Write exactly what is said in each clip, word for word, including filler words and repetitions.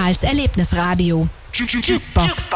Karls Erlebnisradio. Jukebox.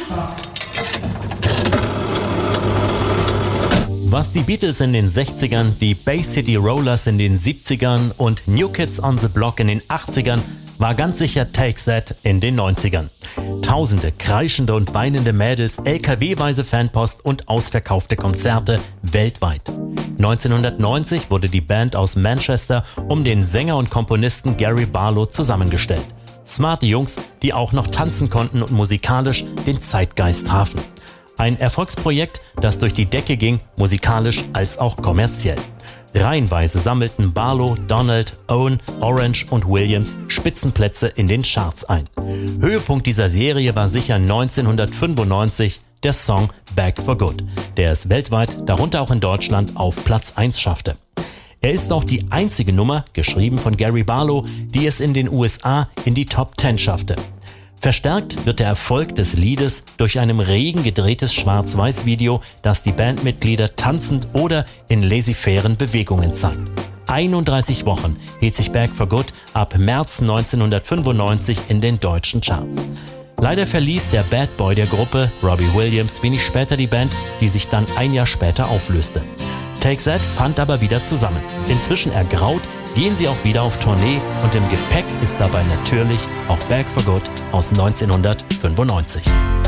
Was die Beatles in den sechzigern, die Bay City Rollers in den siebzigern und New Kids on the Block in den achtzigern, war ganz sicher Take That in den neunzigern. Tausende kreischende und weinende Mädels, L K W-weise Fanpost und ausverkaufte Konzerte weltweit. neunzehnhundertneunzig wurde die Band aus Manchester um den Sänger und Komponisten Gary Barlow zusammengestellt. Smarte Jungs, die auch noch tanzen konnten und musikalisch den Zeitgeist trafen. Ein Erfolgsprojekt, das durch die Decke ging, musikalisch als auch kommerziell. Reihenweise sammelten Barlow, Donald, Owen, Orange und Williams Spitzenplätze in den Charts ein. Höhepunkt dieser Serie war sicher neunzehnhundertfünfundneunzig der Song Back for Good, der es weltweit, darunter auch in Deutschland, auf Platz eins schaffte. Er ist auch die einzige Nummer, geschrieben von Gary Barlow, die es in den U S A in die Top zehn schaffte. Verstärkt wird der Erfolg des Liedes durch ein im Regen gedrehtes Schwarz-Weiß-Video, das die Bandmitglieder tanzend oder in laissez-fairen Bewegungen zeigt. einunddreißig Wochen hielt sich Back for Good ab März neunzehnhundertfünfundneunzig in den deutschen Charts. Leider verließ der Bad Boy der Gruppe, Robbie Williams, wenig später die Band, die sich dann ein Jahr später auflöste. Take That fand aber wieder zusammen. Inzwischen ergraut, gehen sie auch wieder auf Tournee und im Gepäck ist dabei natürlich auch Back for Good aus neunzehnhundertfünfundneunzig.